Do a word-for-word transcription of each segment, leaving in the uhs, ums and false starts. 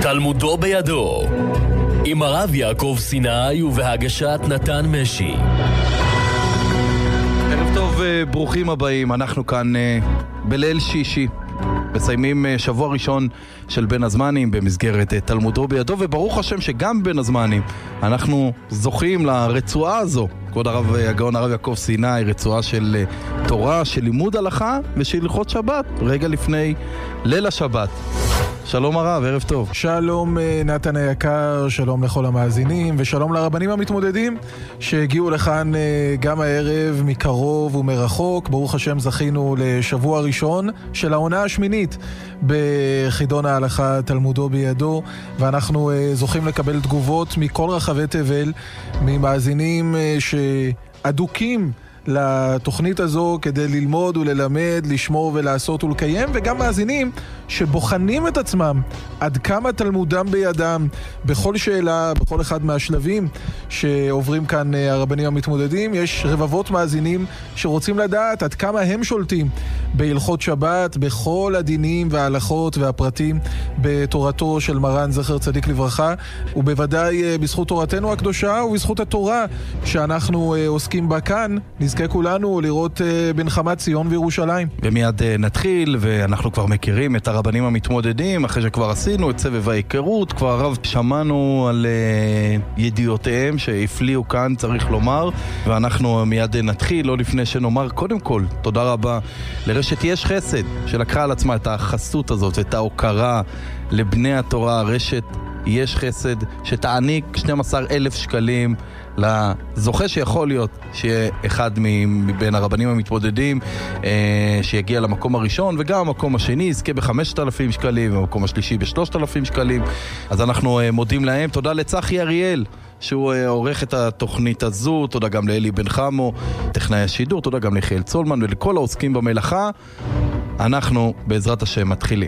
תלמודו בידו, עם הרב יעקב סיני ובהגשת נתן משי. ערב טוב, ברוכים הבאים. אנחנו כאן בליל שישי, מסיימים שבוע ראשון של בין הזמנים במסגרת תלמודו בידו, וברוך השם שגם בין הזמנים אנחנו זוכים לרצועה הזו. כבוד הרב הגאון הרב יעקב סיני, רצועה של תורה, של לימוד הלכה ושל הלכות שבת, רגע לפני ליל השבת. שלום הרב, ערב טוב. שלום נתן היקר, שלום לכל המאזינים ושלום לרבנים המתמודדים שהגיעו לכאן גם הערב מקרוב ומרחוק. ברוך השם זכינו לשבוע ראשון של העונה השמינית בחידון ההלכה תלמודו בידו, ואנחנו זוכים לקבל תגובות מכל רחבי תבל, ממאזינים שאדוקים לתוכנית הזו כדי ללמוד וללמד, לשמור ולעשות ולקיים, וגם מאזינים שבוחנים את עצמם עד כמה תלמודם בידם בכל שאלה, בכל אחד מהשלבים שעוברים כאן הרבנים המתמודדים. יש רבבות מאזינים שרוצים לדעת עד כמה הם שולטים בהלכות שבת, בכל הדינים וההלכות והפרטים בתורתו של מרן זכר צדיק לברכה, ובוודאי בזכות תורתנו הקדושה ובזכות התורה שאנחנו עוסקים בה כאן. נזכה כולנו לראות בנחמת ציון וירושלים. ומיד נתחיל, ואנחנו כבר מכירים את הרבנים המתמודדים, אחרי שכבר עשינו את סבב ההיכרות, כבר הרב שמענו על ידיעותיהם שהפליאו כאן, צריך לומר, ואנחנו מיד נתחיל, לא לפני שנאמר, קודם כל, תודה רבה לרשת יש חסד, שלקחה על עצמה את החסות הזאת, את ההוקרה לבני התורה, רשת יש חסד, שתעניק שנים עשר אלף שקלים לזוכה, שיכול להיות שיהיה אחד מבין הרבנים המתמודדים אה, שיגיע למקום הראשון, וגם המקום השני יזכה ב-חמשת אלפים שקלים, והמקום השלישי ב-שלושת אלפים שקלים. אז אנחנו אה, מודים להם. תודה לצחי אריאל שהוא אה, עורך את התוכנית הזו, תודה גם לאלי בן חמו טכנאי השידור, תודה גם לחיאל צולמן ולכל העוסקים במלאכה. אנחנו בעזרת השם מתחילים.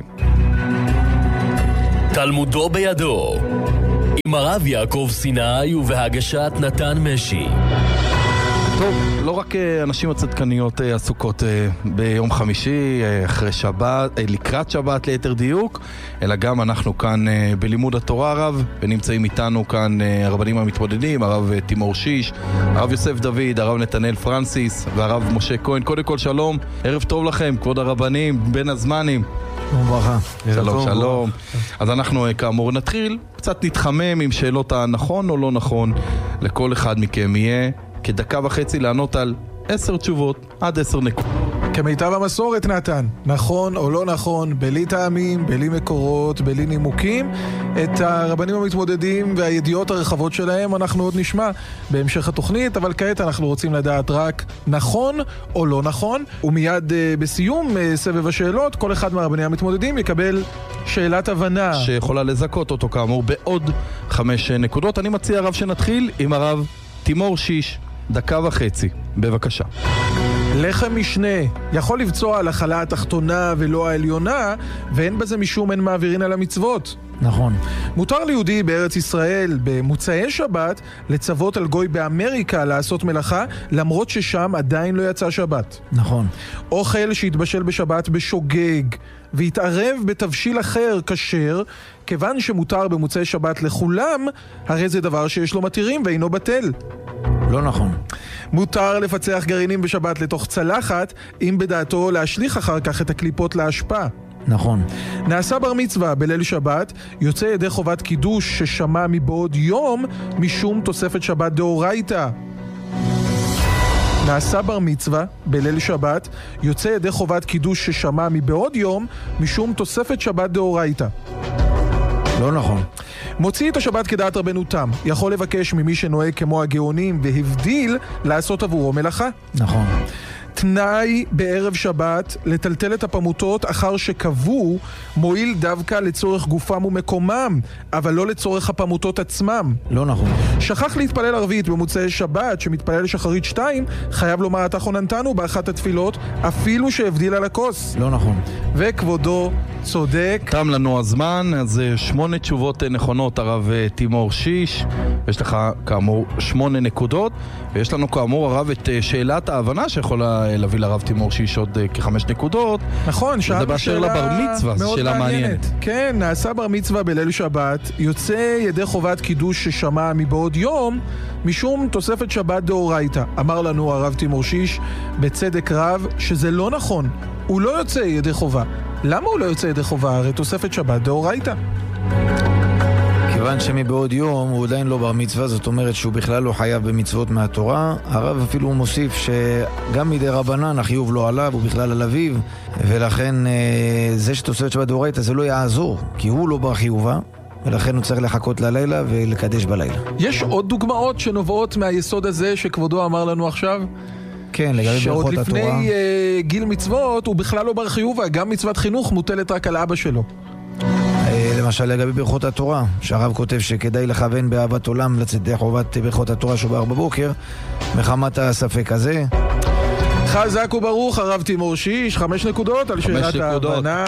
תלמודו בידו, עם הרב יעקב סיני ובהגשת נתן משי. טוב, לא רק אנשים הצדקניות עסוקות ביום חמישי אחרי שבת, לקראת שבת ליתר דיוק, אלא גם אנחנו כאן בלימוד התורה הרב, ונמצאים איתנו כאן הרבנים המתמודדים, הרב תימור שיש, הרב יוסף דוד, הרב נתנאל פרנסיס והרב משה כהן. קודם כל שלום, ערב טוב לכם, כבוד הרבנים, בין הזמנים. שלום ברכה. שלום, שלום. אז אנחנו כאמור נתחיל, קצת נתחמם עם שאלות הנכון או לא נכון. לכל אחד מכם יהיה כדקה וחצי לענות על עשר תשובות עד עשר נקודות. כמיטב המסורת נתן, נכון או לא נכון, בלי טעמים, בלי מקורות, בלי נימוקים. את הרבנים המתמודדים והידיעות הרחבות שלהם אנחנו עוד נשמע בהמשך התוכנית, אבל כעת אנחנו רוצים לדעת רק נכון או לא נכון, ומיד uh, בסיום uh, סבב השאלות, כל אחד מהרבנים המתמודדים יקבל שאלת הבנה שיכולה לזכות אותו כאמור בעוד חמש נקודות. אני מציע הרב שנתחיל עם הרב תימור שיש, דקה וחצי, בבקשה. לחם משנה יכול לבצוע על החלה התחתונה ולא העליונה, ואין בזה משום אין מעבירין על המצוות. נכון. מותר ליהודי בארץ ישראל במוצאי שבת לצוות על גוי באמריקה לעשות מלאכה, למרות ששם עדיין לא יצא שבת. נכון. אוכל שהתבשל בשבת בשוגג והתערב בתבשיל אחר כשר, כיוון שמותר במוצאי שבת לכולם, הרי זה דבר שיש לו מתירים ואינו בטל. לא נכון. מותר לפצח גרעינים בשבת לתוך צלחת, אם בדעתו להשליך אחר כך את הקליפות להשפעה. נכון. נעשה בר מצווה בליל שבת, יוצא ידי חובת קידוש ששמע מבעוד יום, משום תוספת שבת דאורייתא. נעשה בר מצווה בליל שבת, יוצא ידי חובת קידוש ששמע מבעוד יום, משום תוספת שבת דאורייתא. לא נכון. מוציא את השבת כדעת רבנו תם, יכול לבקש ממי שנוהג כמו הגאונים והבדיל לעשות עבורו מלאכה. נכון. תנאי בערב שבת לטלטל את הפמוטות אחר שקבו מועיל דווקא לצורך גופם ומקומם, אבל לא לצורך הפמוטות עצמם. לא נכון. שכח להתפלל ערבית במוצאי שבת שמתפלל לשחרית שתיים, חייב לומר אתה חוננתנו באחת התפילות אפילו שהבדיל על הכוס. לא נכון. וכבודו צודק. תם לנו הזמן, אז שמונה תשובות נכונות הרב תימור שיש, יש לך כאמור שמונה נקודות, ויש לנו כאמור הרב את שאלת ההבנה שיכולה להביא לרב תימור שיש עוד כחמש נקודות. נכון, שאלה באשר לבר מצווה, שאלה מעניינת. כן, נעשה בר מצווה בליל שבת, יוצא ידי חובת קידוש ששמע מבעוד יום, משום תוספת שבת דאורייתא. אמר לנו הרב תימור שיש בצדק רב שזה לא נכון, הוא לא יוצא ידי חובה. למה הוא לא יוצא ידי חובה? הרי תוספת שבת דאורייתא. כיוון שמבעוד יום הוא עדיין לא בר מצווה, זאת אומרת שהוא בכלל לא חייב במצוות מהתורה. הרב אפילו מוסיף שגם מדי רבנן החיוב לא עליו, הוא בכלל על אביו, ולכן זה שתוספת שבת דאורייתא זה לא יעזור, כי הוא לא בר חיובה, ולכן הוא צריך לחכות ללילה ולקדש בלילה. יש עוד דוגמאות שנובעות מהיסוד הזה שכבודו אמר לנו עכשיו? כן, לגבי ברכות התורה. שעוד לפני uh, גיל מצוות הוא בכלל לא בר חיובה, גם מצוות חינוך מוטלת רק על אבא שלו. למשל לגבי ברכות התורה, שהרב כותב שכדאי לכוון באהבת עולם לצאת חובת ברכות התורה שהוא בארבע בבוקר, מחמת הספק הזה. חזק וברוך הרב תימור שיש, חמש נקודות על שאלת ההבנה.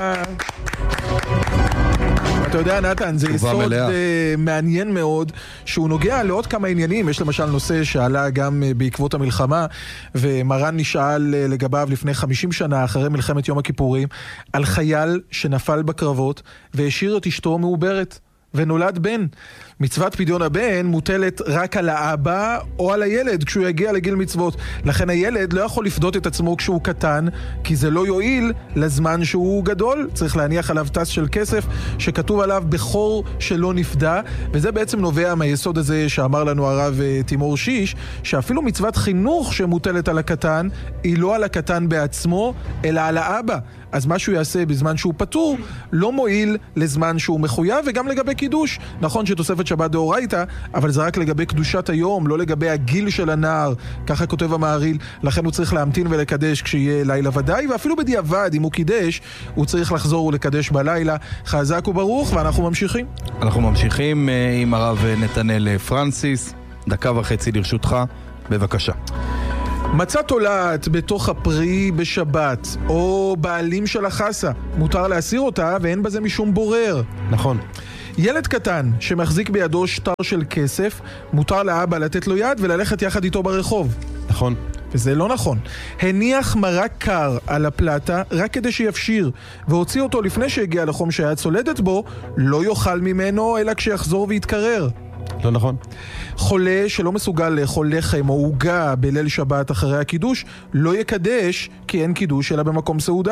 אתה יודע נתן, זה יסוד מעניין מאוד שהוא נוגע לעוד כמה עניינים. יש למשל נושא שעלה גם בעקבות המלחמה ומרן נשאל לגביו לפני חמישים שנה אחרי מלחמת יום הכיפורים על חייל שנפל בקרבות והשאיר את אשתו מעוברת ונולד בן. מצוות פדיון הבן מוטלת רק על האבא או על הילד כשהוא יגיע לגיל מצוות. לכן הילד לא יכול לפדות את עצמו כשהוא קטן, כי זה לא יועיל לזמן שהוא גדול. צריך להניח עליו טס של כסף שכתוב עליו בכור שלא נפדה, וזה בעצם נובע מהיסוד הזה שאמר לנו הרב תימור שיש, שאפילו מצוות חינוך שמוטלת על הקטן היא לא על הקטן בעצמו אלא על האבא. אז מה שהוא יעשה בזמן שהוא פטור לא מועיל לזמן שהוא מחויב. וגם לגבי קידוש, נכון שתוספת שבת דאורייתא, אבל זה רק לגבי קדושת היום, לא לגבי הגיל של הנער, ככה כותב המהרי"ל. לכן הוא צריך להמתין ולקדש כשיהיה לילה ודאי, ואפילו בדיעבד אם הוא קידש הוא צריך לחזור ולקדש בלילה. חזק וברוך, ואנחנו ממשיכים אנחנו ממשיכים עם הרב נתנאל פרנסיס. דקה וחצי לרשותך, בבקשה. מצה תולעת בתוך הפרי בשבת או בעלים של החסה, מותר להסיר אותה ואין בזה משום בורר. נכון. ילד קטן שמחזיק בידו שטר של כסף, מותר לאבא לתת לו יד וללכת יחד איתו ברחוב. נכון. וזה לא נכון. הניח מרק קר על הפלטה רק כדי שיפשיר, והוציא אותו לפני שהגיע לחום שהיה צולדת בו, לא יאכל ממנו אלא כשיחזור ויתקרר. לא נכון. חולה שלא מסוגל לאכול לחם או עוגה בליל שבת אחרי הקידוש, לא יקדש כי אין קידוש אלא במקום סעודה.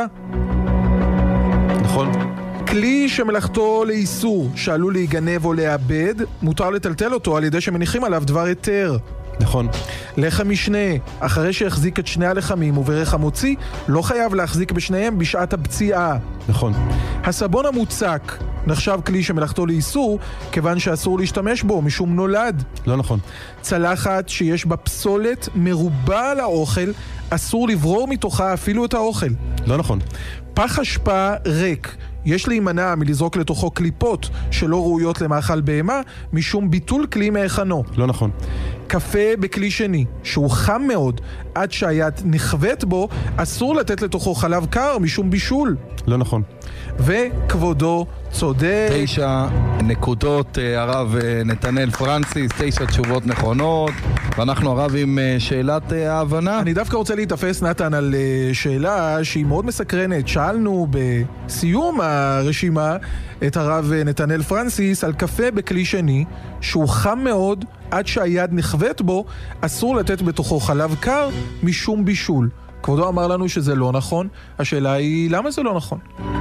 נכון. כלי שמלאכתו לאיסור שעלול להיגנב או לאבד, מותר לטלטל אותו על ידי שמניחים עליו דבר היתר. נכון. לחם משנה, אחרי שהחזיק את שני הלחמים וברך המוציא, לא חייב להחזיק בשניהם בשעת הפציעה. נכון. הסבון המוצק נחשב כלי שמלאכתו לאיסור, כיוון שאסור להשתמש בו משום נולד. לא נכון. צלחת שיש בה פסולת מרובה על האוכל, אסור לברור מתוכה אפילו את האוכל. לא נכון. פח אשפה ריק, יש להימנע מלזרוק לתוכו קליפות שלא ראויות למאכל בהמה, משום ביטול כלי מהיכנו. לא נכון. קפה בכלי שני, שהוא חם מאוד, עד שהיד נכוות בו, אסור לתת לתוכו חלב קר משום בישול. לא נכון. וכבודו צודק. תשע נקודות, הרב נתנאל פרנסיס, תשע תשובות נכונות, ואנחנו הרב עם שאלת ההבנה. אני דווקא רוצה להתאפס נתן על שאלה שהיא מאוד מסקרנת. שאלנו בסיום הרשימה את הרב נתנאל פרנסיס על קפה בכלי שני שהוא חם מאוד עד שהיד נכוות בו, אסור לתת בתוכו חלב קר משום בישול. כבודו אמר לנו שזה לא נכון. השאלה היא למה זה לא נכון?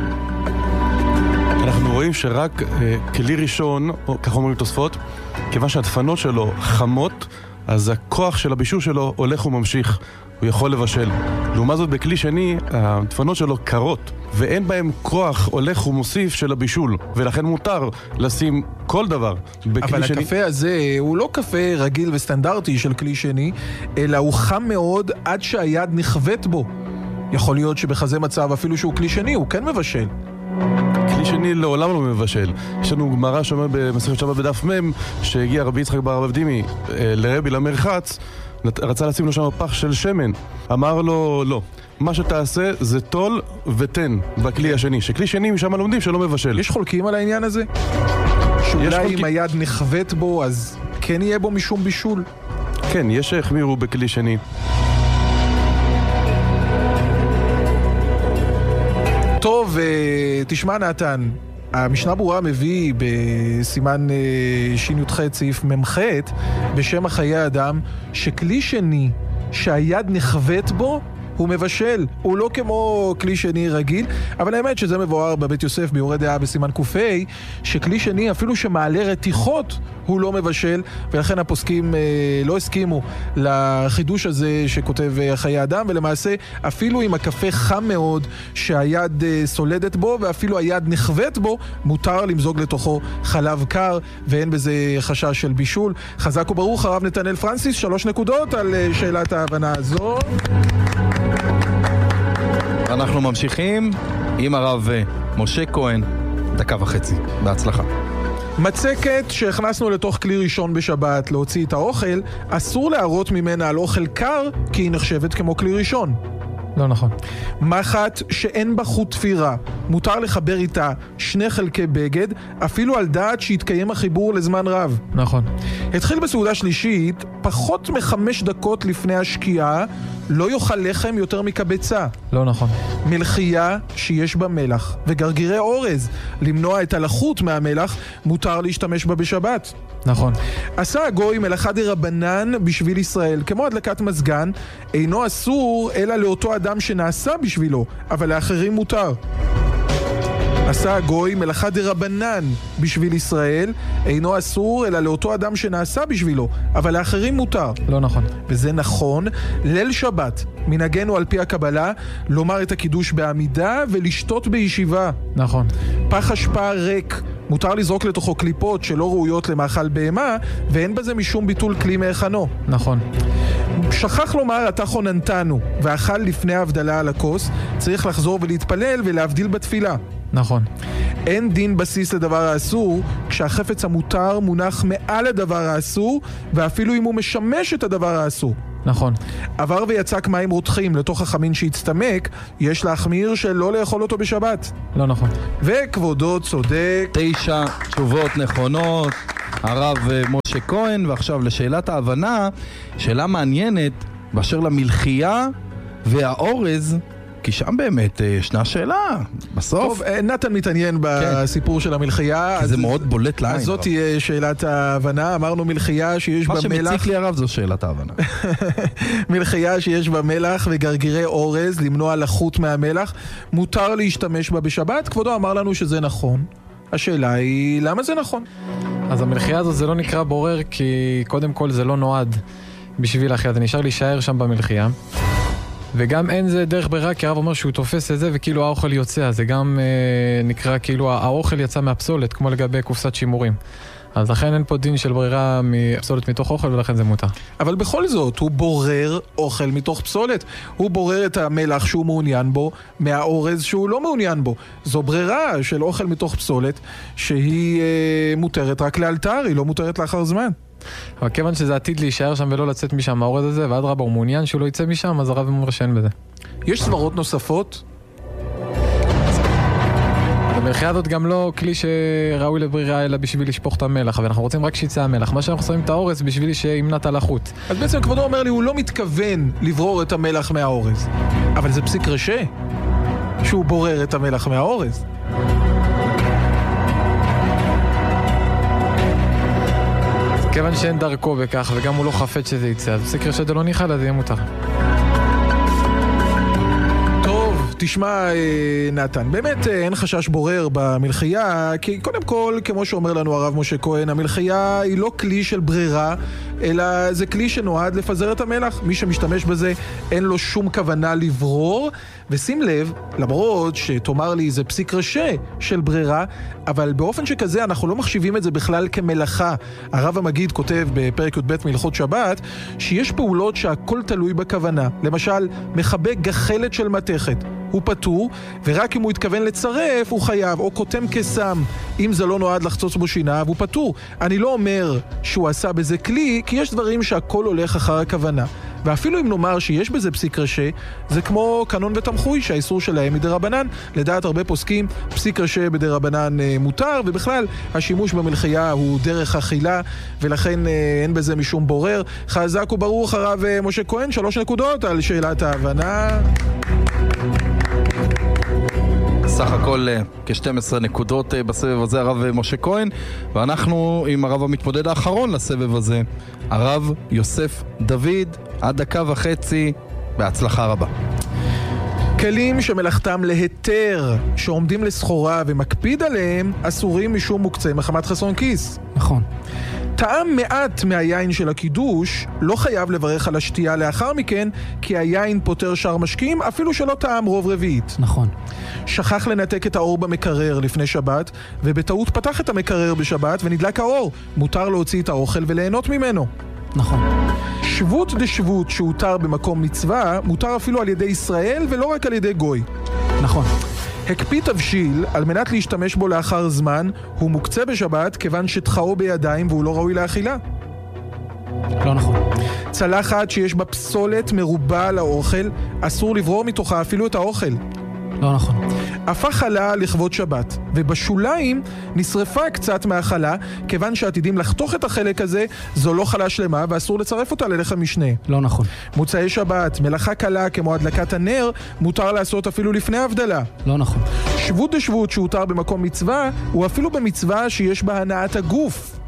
אנחנו רואים שרק אה, כלי ראשון, או כך אומרים תוספות, כיוון שהדפנות שלו חמות, אז הכוח של הבישול שלו הולך וממשיך, הוא יכול לבשל. לעומת זאת בכלי שני, הדפנות שלו קרות, ואין בהם כוח הולך ומוסיף של הבישול, ולכן מותר לשים כל דבר בכלי אבל שני. אבל הקפה הזה הוא לא קפה רגיל וסטנדרטי של כלי שני, אלא הוא חם מאוד עד שהיד נכוות בו. יכול להיות שבכזה מצב אפילו שהוא כלי שני, הוא כן מבשל. כלי שני לעולם לא מבשל. יש לנו גמרא שאומר במסכת שבת בדף מ' שהגיע רבי יצחק בר אבדימי לרבי למרחץ, רצה לשים לו שם פח של שמן, אמר לו לא, מה שתעשה זה תול ותן בכלי השני, שכלי שני משם לומדים שלא מבשל. יש חולקים על העניין הזה? שאולי חולקים... אם היד נכוות בו אז כן יהיה בו משום בישול? כן, יש שהחמירו בכלי שני. טוב, תשמע נתן, המשנה ברורה מביא בסימן שי"ח סעיף ממ"ח בשם החיי האדם שכלי שני שהיד נחווית בו הוא מבשל, הוא לא כמו כלי שני רגיל, אבל האמת שזה מבואר בבית יוסף ביורי דעה בסימן קופי, שכלי שני אפילו שמעלה רתיחות הוא לא מבשל, ולכן הפוסקים אה, לא הסכימו לחידוש הזה שכותב אה, חיי אדם, ולמעשה אפילו אם הקפה חם מאוד שהיד אה, סולדת בו, ואפילו היד נחווית בו, מותר למזוג לתוכו חלב קר, ואין בזה חשש של בישול. חזק וברוך הרב נתנאל פרנסיס, שלוש נקודות על אה, שאלת ההבנה הזו. אנחנו ממשיכים עם הרב משה כהן, דקה וחצי. בהצלחה. מצקת שהכנסנו לתוך כלי ראשון בשבת להוציא את האוכל, אסור להראות ממנה על אוכל קר כי היא נחשבת כמו כלי ראשון. לא נכון. מחט שאין בה חוט תפירה, מותר לחבר איתה שני חלקי בגד, אפילו על דעת שהתקיים החיבור לזמן רב. נכון. התחיל בסעודה שלישית, פחות מחמש דקות לפני השקיעה, לא יאכל לחם יותר מקבצה. לא נכון. מלחייה שיש בה מלח, וגרגירי אורז, למנוע את הלחות מהמלח, מותר להשתמש בה בשבת. נכון. עשה הגוי מלאכה דרבנן בשביל ישראל, כמו הדלקת מזגן, אינו אסור אלא לאותו אדם שנעשה בשבילו, אבל לאחרים מותר. עשה הגוי מלאכה דרבנן בשביל ישראל, אינו אסור אלא לאותו אדם שנעשה בשבילו, אבל לאחרים מותר. לא נכון. וזה נכון. ליל שבת, מנהגנו על פי הקבלה, לומר את הקידוש בעמידה ולשתות בישיבה. נכון. פח אשפה ריק, מותר לזרוק לתוכו קליפות שלא ראויות למאכל בהמה, ואין בזה משום ביטול כלי מהיכנו. נכון. שכח לומר אתה חוננתנו, ואכל לפני ההבדלה על הכוס, צריך לחזור ולהתפלל ולהבדיל בתפילה. נכון. אין דין בסיס לדבר האסור, כשהחפץ המותר מונח מעל הדבר האסור, ואפילו אם הוא משמש את הדבר האסור. נכון. עבר ויצק מים רותחים לתוך החמין שהצטמק, יש להחמיר שלא לאכול אותו בשבת. לא נכון. וכבודו צודק. תשע תשובות נכונות, הרב משה כהן. ועכשיו לשאלת ההבנה, שאלה מעניינת באשר למלחייה והאורז, כי שם באמת ישנה שאלה, בסוף. טוב, נתן מתעניין בסיפור של המלחייה. כי זה מאוד בולט לעין. אז זאת תהיה שאלת ההבנה. אמרנו מלחייה שיש בה מלח. מה שמציק לי הרב זו שאלת ההבנה. מלחייה שיש בה מלח וגרגירי אורז, למנוע לחות מהמלח, מותר להשתמש בה בשבת. כבודו אמר לנו שזה נכון. השאלה היא, למה זה נכון? אז המלחייה הזאת זה לא נקרא בורר, כי קודם כל זה לא נועד בשביל אחיה. זה נשאר להישאר שם במלחייה. וגם אין זה דרך ברירה, כי הרב אומר שהוא תופס את זה וכאילו האוכל יוצא, זה גם אה, נקרא כאילו האוכל יצא מהפסולת, כמו לגבי קופסת שימורים. אז לכן אין פה דין של ברירה מפסולת מתוך אוכל, ולכן זה מותר. אבל בכל זאת, הוא בורר אוכל מתוך פסולת. הוא בורר את המלח שהוא מעוניין בו, מהאורז שהוא לא מעוניין בו. זו ברירה של אוכל מתוך פסולת, שהיא אה, מותרת רק לאלתר, היא לא מותרת לאחר זמן. אבל כיוון שזה עתיד להישאר שם ולא לצאת משם האורז הזה, ועד רבה הוא מעוניין שהוא לא יצא משם, אז הרב אומר שאין בזה. יש סברות נוספות? המלחייה הזאת גם לא כלי שראוי לברירה אלא בשביל לשפוך את המלח, ואנחנו רוצים רק שיצא המלח. מה שאנחנו שמים את האורז בשביל שימנע את הלחות. אז בעצם כבודו אומר לי, הוא לא מתכוון לברור את המלח מהאורז. אבל זה פסיק רשע, שהוא בורר את המלח מהאורז. כיוון שאין דרכו בכך, וגם הוא לא חפץ שזה יצא, אז פסיק רשע דלא ניחא, אז זה יהיה מותר. תשמע נתן, באמת אין חשש בורר במלחייה, כי קודם כל, כמו שאומר לנו הרב משה כהן, המלחייה היא לא כלי של ברירה, אלא זה כלי שנועד לפזר את המלח. מי שמשתמש בזה אין לו שום כוונה לברור, ושים לב, למרות שתאמר לי זה פסיק רשע של ברירה, אבל באופן שכזה אנחנו לא מחשיבים את זה בכלל כמלאכה. הרב המגיד כותב בפרק י"ב מהלכות שבת, שיש פעולות שהכל תלוי בכוונה. למשל, מחבא גחלת של מתכת. הוא פטור, ורק אם הוא התכוון לצרף הוא חייב, או קוטם כסם. אם זה לא נועד לחצוץ בו שיניו, הוא פטור. אני לא אומר שהוא עשה בזה כלי, כי יש דברים שהכל הולך אחר הכוונה. ואפילו אם נאמר שיש בזה פסיק רשע, זה כמו קנון ותמחוי שהאיסור שלהם מדרבנן. לדעת הרבה פוסקים, פסיק רשע בדרבנן מותר, ובכלל השימוש במלחייה הוא דרך אכילה, ולכן אין בזה משום בורר. חזק וברוך הרב משה כהן, שלוש נקודות על שאלת ההבנה. סך הכל כ-שתים עשרה נקודות בסבב הזה, הרב משה כהן, ואנחנו עם הרב המתמודד האחרון לסבב הזה, הרב יוסף דוד, עד דקה וחצי, בהצלחה רבה. כלים שמלאכתם להיתר, שעומדים לסחורה ומקפיד עליהם, אסורים משום מוקצה מחמת חסרון כיס. נכון. טעם מעט מהיין של הקידוש, לא חייב לברך על השתייה לאחר מכן, כי היין פותר שאר משקים, אפילו שלא טעם רוב רביעית. נכון. שכח לנתק את האור במקרר לפני שבת, ובטעות פתח את המקרר בשבת ונדלק האור. מותר להוציא את האוכל וליהנות ממנו. נכון. שבות דשבות שהותר במקום מצווה, מותר אפילו על ידי ישראל ולא רק על ידי גוי. נכון. הקפיא תבשיל על מנת להשתמש בו לאחר זמן, הוא מוקצה בשבת כיוון שטחאו בידיים והוא לא ראוי לאכילה. לא נכון. צלחת שיש בה פסולת מרובה על האוכל, אסור לברור מתוכה אפילו את האוכל. לא נכון. הפך חלה לכבוד שבת, ובשוליים נשרפה קצת מהחלה, כיוון שעתידים לחתוך את החלק הזה, זו לא חלה שלמה ואסור לצרף אותה ללחם משנה. לא נכון. מוצאי שבת, מלאכה קלה כמו הדלקת הנר, מותר לעשות אפילו לפני הבדלה. לא נכון. שבות דשבות שהותר במקום מצווה, הוא אפילו במצווה שיש בה הנעת הגוף.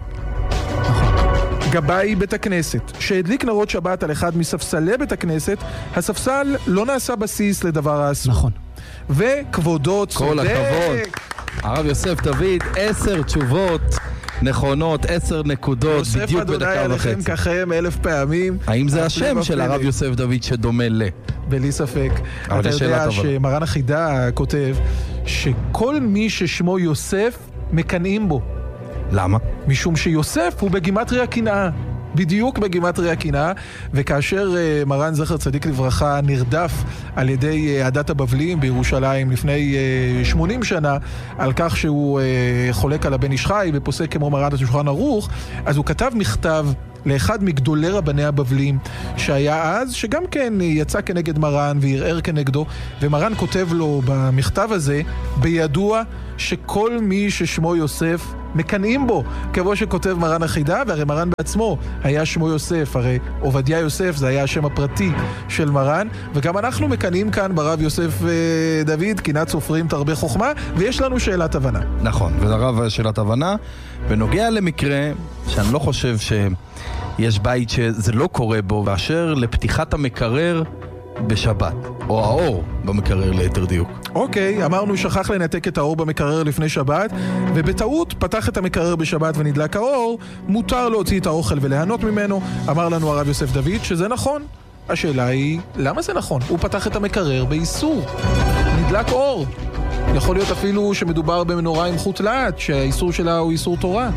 גבאי בית הכנסת, שהדליק נרות שבת על אחד מספסלי בית הכנסת, הספסל לא נעשה בסיס לדבר האסור. נכון. וכבודו צודק. כל הכבוד. הרב יוסף דוד, עשר תשובות נכונות, עשר נקודות, בדיוק בדקה וחצי. יוסף אדוני עליכם ככם אלף פעמים. האם זה השם של הרב יוסף דוד שדומה ל? בלי ספק. אתה יודע שמרן החידה כותב שכל מי ששמו יוסף מקנאים בו. למה? משום שיוסף הוא בגימטריה קנאה. בדיוק בגימטריה קנאה, וכאשר uh, מרן זכר צדיק לברכה נרדף על ידי uh, עדת הבבלים בירושלים לפני uh, שמונים שנה על כך שהוא uh, חולק על הבן איש חי ופוסק כמו מרן השולחן ערוך, אז הוא כתב מכתב לאחד מגדולי רבני הבבלים שהיה אז, שגם כן יצא כנגד מרן וערער כנגדו, ומרן כותב לו במכתב הזה, בידוע שכל מי ששמו יוסף מקנאים בו, כמו שכותב מרן החידה, והרי מרן בעצמו היה שמו יוסף, הרי עובדיה יוסף זה היה השם הפרטי של מרן, וגם אנחנו מקנאים כאן ברב יוסף דוד, קנאת סופרים תרבה חוכמה, ויש לנו שאלת הבנה. נכון, ולרב שאלת הבנה, ונוגע למקרה שאני לא חושב שיש בית שזה לא קורה בו, באשר לפתיחת המקרר בשבת, או האור במקרר ליתר דיוק. אוקיי, אמרנו שכח לנתק את האור במקרר לפני שבת, ובטעות פתח את המקרר בשבת ונדלק האור, מותר להוציא את האוכל וליהנות ממנו. אמר לנו הרב יוסף דוד שזה נכון. השאלה היא, למה זה נכון? הוא פתח את המקרר באיסור. נדלק אור. יכול להיות אפילו שמדובר במנורה עם חוט להט, שהאיסור שלה הוא איסור תורה.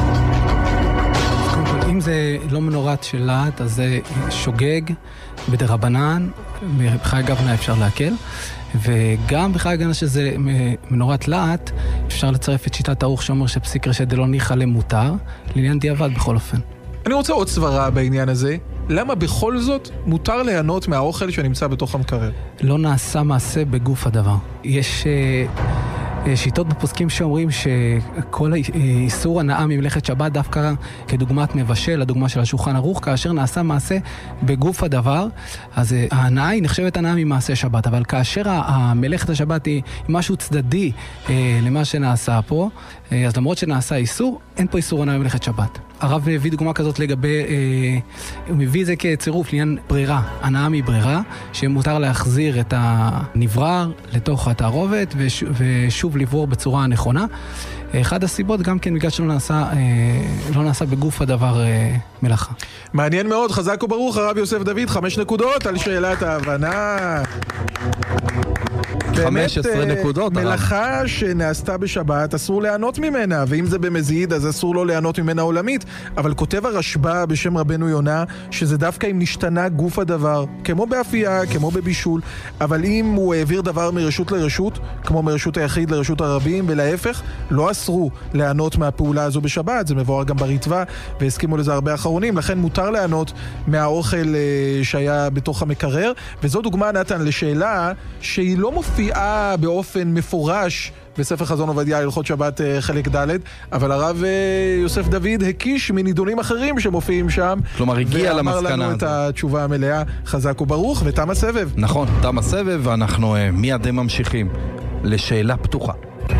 אם זה לא מנורת של להט, אז זה שוגג בדרבנן, בחי גבנה אפשר להקל, וגם בחי גבנה שזה מנורת להט, אפשר לצרף את שיטת האורך שאומר שפסיק רשת דלא ניחא למותר, לעניין דיעבד בכל אופן. אני רוצה עוד סברה בעניין הזה. למה בכל זאת מותר ליהנות מהאוכל שנמצא בתוך המקרר? לא נעשה מעשה בגוף הדבר. יש שיטות בפוסקים שאומרים שכל איסור הנאה ממלאכת שבת דווקא כדוגמת מבשל, הדוגמה של השולחן ערוך, כאשר נעשה מעשה בגוף הדבר, אז ההנאה היא נחשבת הנאה ממעשה שבת, אבל כאשר המלאכת השבת היא משהו צדדי למה שנעשה פה, אז למרות שנעשה איסור, אין פה איסור הנאה ממלאכת שבת. הרב מביא דוגמה כזאת לגבי, הוא מביא זה כצירוף לעניין ברירה, הנאה מברירה, שמותר להחזיר את הנברר לתוך התערובת ושוב לברור בצורה הנכונה. אחד הסיבות גם כן בגלל שלא נעשה, לא נעשה בגוף הדבר מלאכה. מעניין מאוד, חזק וברוך, הרב יוסף דוד, חמש נקודות על שאלת ההבנה. חמש עשרה נקודות. מלאכה שנעשתה בשבת אסור ליהנות ממנה, ואם זה במזיד אז אסור לא ליהנות ממנה עולמית, אבל כותב הרשב"א בשם רבנו יונה שזה דווקא אם נשתנה גוף הדבר, כמו באפייה, כמו בבישול, אבל אם הוא העביר דבר מרשות לרשות, כמו מרשות היחיד לרשות הרבים ולהפך, לא אסרו ליהנות מהפעולה הזו בשבת. זה מבואר גם בריטב"א והסכימו לזה הרבה אחרונים, לכן מותר ליהנות מהאוכל שהיה בתוך המקרר. וזו דוגמה, נתן, לשאלה שהיא לא מופיעה באופן מפורש בספר חזון עובדיה הלכות שבת חלק ד', אבל הרב יוסף דוד הקיש מנידונים אחרים שמופיעים שם, כלומר הגיע למסקנה ואמר לנו את התשובה המלאה. חזק וברוך, ותם הסבב. נכון, תם הסבב, ואנחנו מיד ממשיכים לשאלה פתוחה.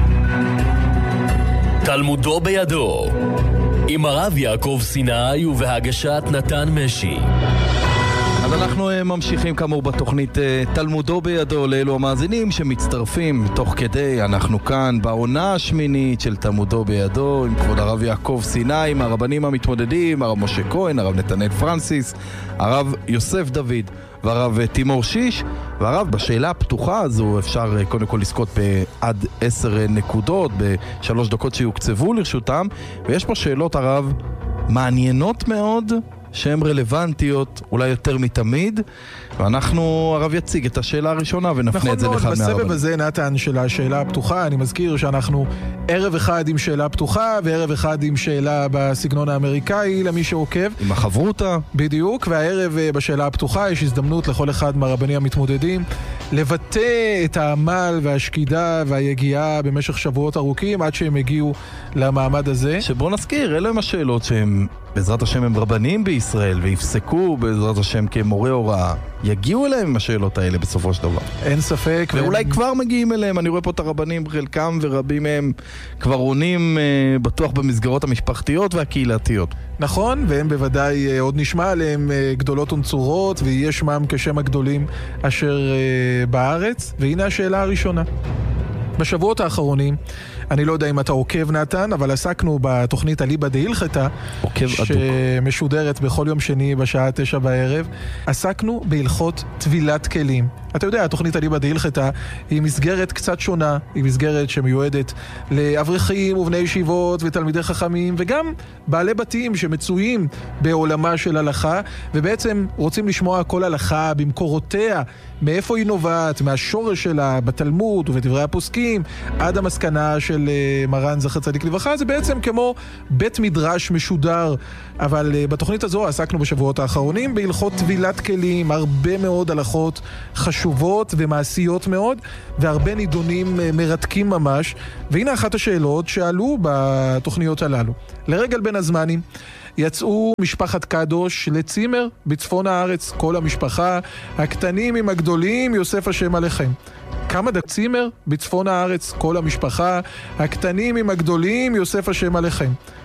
תלמודו בידו, עם הרב יעקב סיני ובהגשת נתן משי. אז אנחנו ממשיכים כאמור בתוכנית תלמודו בידו לאלו המאזינים שמצטרפים תוך כדי. אנחנו כאן בעונה השמינית של תלמודו בידו עם כבוד הרב יעקב סיני, עם הרבנים המתמודדים, הרב משה כהן, הרב נתנאל פרנסיס, הרב יוסף דוד והרב תימור שיש. והרב, בשאלה הפתוחה הזו אפשר קודם כל לזכות בעד עשר נקודות בשלוש דקות שיוקצבו לרשותם, ויש פה שאלות הרב מעניינות מאוד שהן רלוונטיות אולי יותר מתמיד, ואנחנו, הרב יציג את השאלה הראשונה ונפנה נכון את זה מאוד, לאחד מהרבנים. בסבב הזה נתן של השאלה הפתוחה, אני מזכיר שאנחנו ערב אחד עם שאלה פתוחה וערב אחד עם שאלה בסגנון האמריקאי למי שעוקב. עם החברותה. בדיוק, והערב בשאלה הפתוחה יש הזדמנות לכל אחד מהרבנים המתמודדים לבטא את העמל והשקידה והיגיעה במשך שבועות ארוכים עד שהם הגיעו למעמד הזה. שבוא נזכיר, אלה הם השאלות שהם בעזרת השם הם רבנים בישראל ויפסקו בעזרת השם כמורה הוראה, יגיעו אליהם עם השאלות האלה בסופו של דבר. אין ספק. ואולי והם... כבר מגיעים אליהם, אני רואה פה את הרבנים, חלקם ורבים מהם כבר עונים אה, בטוח במסגרות המשפחתיות והקהילתיות. נכון, והם בוודאי אה, עוד נשמע עליהם אה, גדולות ונצורות, ויהיה שמם כשם הגדולים אשר אה, בארץ. והנה השאלה הראשונה. בשבועות האחרונים, אני לא יודע אם אתה עוקב נתן, אבל עסקנו בתוכנית אליבא דהילכתא, שמשודרת בכל יום שני בשעה תשע בערב, עסקנו בהלכות טבילת כלים. אתה יודע, התוכנית אליבא דהילכתא היא מסגרת קצת שונה, היא מסגרת שמיועדת לאברכים ובני ישיבות ותלמידי חכמים, וגם בעלי בתים שמצויים בעולמה של הלכה, ובעצם רוצים לשמוע כל הלכה במקורותיה, מאיפה היא נובעת, מהשורש שלה בתלמוד ובדברי הפוסקים, עד המסקנה של מרן זכר צדיק לברכה. זה בעצם כמו בית מדרש משודר, אבל בתוכנית הזו עסקנו בשבועות האחרונים בהלכות טבילת כלים, הרבה מאוד הלכות חשובות ומעשיות מאוד, והרבה נידונים מרתקים ממש. והנה אחת השאלות שעלו בתוכניות הללו. לרגל בין הזמנים יצאו משפחת קדוש לצימר בצפון הארץ, כל המשפחה, הקטנים עם הגדולים, יוסף השם עליכם. כמה דצימר בצפון הארץ, כל המשפחה, הקטנים עם הגדולים, יוסף השם עליכם.